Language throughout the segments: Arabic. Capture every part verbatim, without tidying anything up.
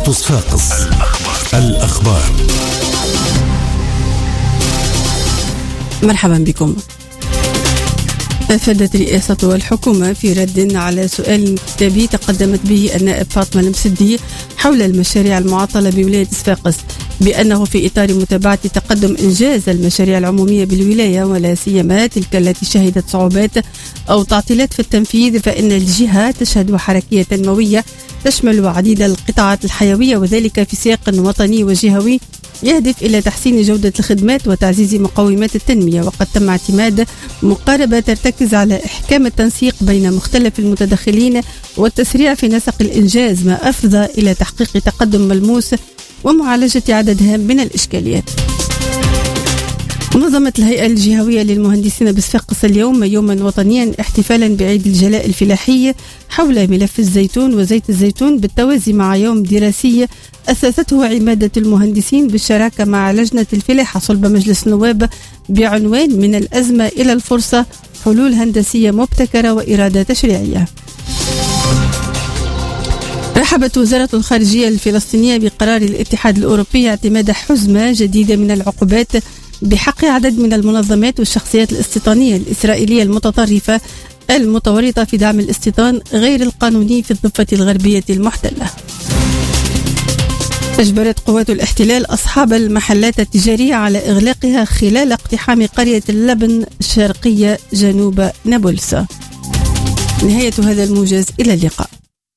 إذاعة صفاقس. الأخبار. مرحبا بكم. أفادت رئاسة الحكومة في رد على سؤال كتابي تقدمت به النائب فاطمة المسدي حول المشاريع المعطلة بولاية صفاقس بأنه في إطار متابعة تقدم إنجاز المشاريع العمومية بالولاية ولا سيما تلك التي شهدت صعوبات أو تعطيلات في التنفيذ، فإن الجهة تشهد حركية تنموية تشمل عديد القطاعات الحيوية، وذلك في سياق وطني وجهوي يهدف إلى تحسين جودة الخدمات وتعزيز مقومات التنمية. وقد تم اعتماد مقاربة ترتكز على إحكام التنسيق بين مختلف المتدخلين والتسريع في نسق الإنجاز، ما أفضى إلى تحقيق تقدم ملموس ومعالجة عدد هام من الإشكاليات. نظمت الهيئة الجهوية للمهندسين بصفاقس اليوم يوما وطنيا احتفالا بعيد الجلاء الفلاحي حول ملف الزيتون وزيت الزيتون، بالتوازي مع يوم دراسي أسسته عمادة المهندسين بالشراكة مع لجنة الفلاحة صلب مجلس النواب بعنوان من الأزمة إلى الفرصة، حلول هندسية مبتكرة وإرادة تشريعية. رحبت وزارة الخارجية الفلسطينية بقرار الاتحاد الأوروبي اعتماد حزمة جديدة من العقوبات بحق عدد من المنظمات والشخصيات الاستيطانية الإسرائيلية المتطرفة المتورطة في دعم الاستيطان غير القانوني في الضفة الغربية المحتلة. أجبرت قوات الاحتلال أصحاب المحلات التجارية على إغلاقها خلال اقتحام قرية اللبن الشرقية جنوب نابلس. نهاية هذا الموجز، إلى اللقاء.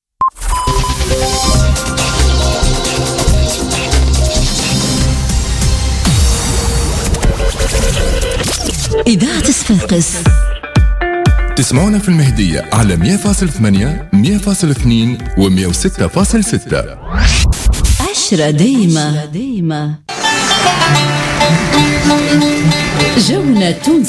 إذاعة صفاقس تسمعونا في المهدية على مية فاصلة ثمانية مية فاصلة اثنين و مية وستة فاصلة ستة. عشرة دايمة دايمة جولة تونس.